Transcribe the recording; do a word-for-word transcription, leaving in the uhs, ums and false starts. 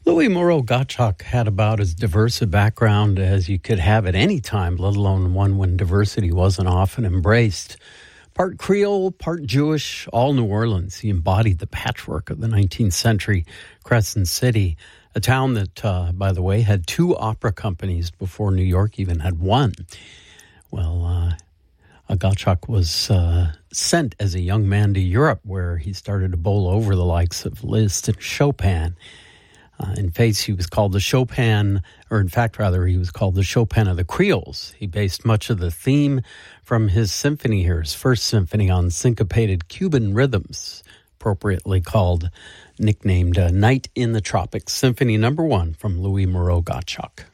Louis Moreau Gottschalk had about as diverse a background as you could have at any time, let alone one when diversity wasn't often embraced. Part Creole, part Jewish, all New Orleans. He embodied the patchwork of the nineteenth century Crescent City, a town that, uh, by the way, had two opera companies before New York even had one. Well, uh, Gottschalk was uh, sent as a young man to Europe, where he started to bowl over the likes of Liszt and Chopin. Uh, in face, he was called the Chopin, or in fact, rather, he was called the Chopin of the Creoles. He based much of the theme from his symphony here, his first symphony, on syncopated Cuban rhythms, appropriately called, nicknamed uh, Night in the Tropics, Symphony Number One from Louis Moreau Gottschalk.